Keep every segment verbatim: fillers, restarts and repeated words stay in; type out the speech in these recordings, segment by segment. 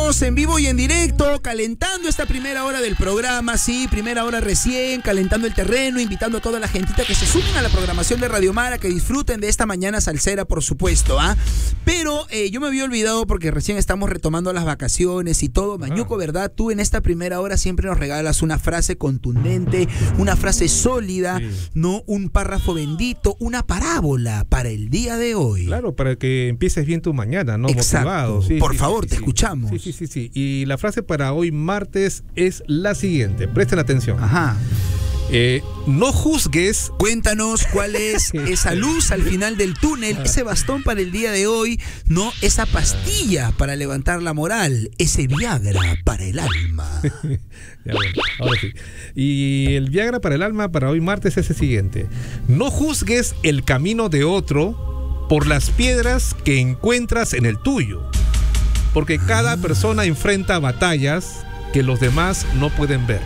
seguimos en vivo y en directo, calentando esta primera hora del programa, sí, primera hora recién, calentando el terreno, invitando a toda la gentita que se sumen a la programación de Radio Mara, que disfruten de esta mañana salsera, por supuesto, ¿ah? Pero eh, yo me había olvidado porque recién estamos retomando las vacaciones y todo. Mañuco, ¿verdad? Tú en esta primera hora siempre nos regalas una frase contundente, una frase sólida, sí. ¿no? Un párrafo bendito, una parábola para el día de hoy. Claro, para que empieces bien tu mañana, ¿no? Exacto. Motivado. Sí, por sí, favor, sí, te sí. escuchamos. Sí, sí, sí, sí. Y la frase para hoy martes es la siguiente. Presten atención. Ajá. Eh, no juzgues. Cuéntanos cuál es esa luz al final del túnel, ese bastón para el día de hoy, no esa pastilla para levantar la moral, ese Viagra para el alma. Ya, bueno, ahora sí. Y el Viagra para el alma para hoy martes es el siguiente. No juzgues el camino de otro por las piedras que encuentras en el tuyo, porque cada ah. persona persona enfrenta batallas que los demás no pueden ver.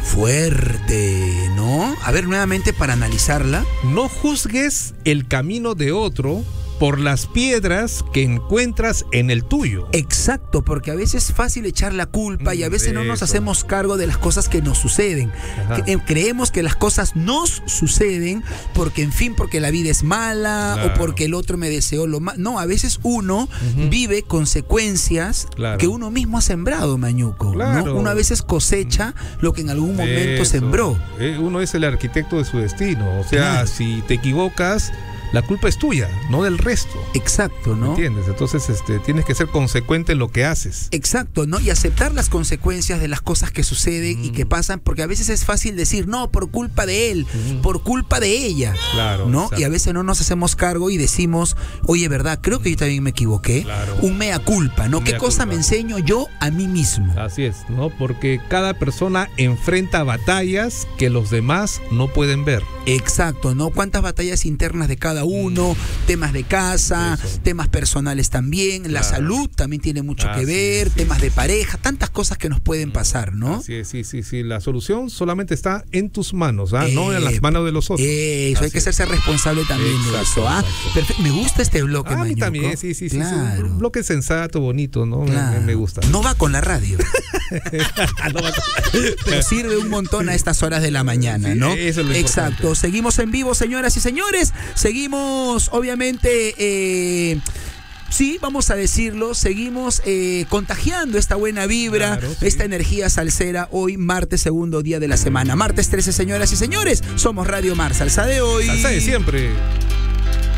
Fuerte, ¿no? A ver, nuevamente para analizarla. No juzgues el camino de otro por las piedras que encuentras en el tuyo. Exacto, porque a veces es fácil echar la culpa y a veces no nos hacemos cargo de las cosas que nos suceden. Que, creemos que las cosas nos suceden porque, en fin, porque la vida es mala, claro, o porque el otro me deseó lo malo. No, a veces uno uh-huh. vive consecuencias, claro, que uno mismo ha sembrado, Mañuco. Claro. ¿no? Uno a veces cosecha lo que en algún momento Eso. sembró. Eh, uno es el arquitecto de su destino. O sea, claro, si te equivocas, la culpa es tuya, no del resto. Exacto, ¿no? ¿Entiendes? Entonces este, tienes que ser consecuente en lo que haces. Exacto, ¿no? Y aceptar las consecuencias de las cosas que suceden mm. y que pasan, porque a veces es fácil decir, no, por culpa de él, mm. por culpa de ella. Claro. ¿no? Exacto. Y a veces no nos hacemos cargo y decimos, oye, ¿verdad? Creo que yo también me equivoqué. Claro. Un mea culpa, ¿no? Un ¿Qué mea cosa culpa. me enseño yo a mí mismo? Así es, ¿no? Porque cada persona enfrenta batallas que los demás no pueden ver. Exacto, ¿no? ¿Cuántas batallas internas de cada uno? Mm. Temas de casa, Eso. temas personales también, claro, la salud también tiene mucho Así que ver, es, temas sí. de pareja, tantas cosas que nos pueden pasar, ¿no? Así es, sí, sí, sí. La solución solamente está en tus manos, ¿ah? Eh, no en las manos de los otros. Eso, Así hay que hacerse responsable también exacto, de eso, ¿ah? Perfecto. Me gusta este bloque, ah, A mí Mañuco. también, sí, sí, claro. sí. Un bloque sensato, bonito, ¿no? Claro. Me, me gusta. No va con la radio. no va con... Pero sirve un montón a estas horas de la mañana, sí, ¿no? Eso es lo Exacto. importante. Seguimos en vivo, señoras y señores. Seguimos, obviamente, eh, sí, vamos a decirlo, seguimos eh, contagiando esta buena vibra, claro, sí. esta energía salsera hoy, martes, segundo día de la semana. Martes trece, señoras y señores, somos Radio Mar, salsa de hoy. Salsa de siempre.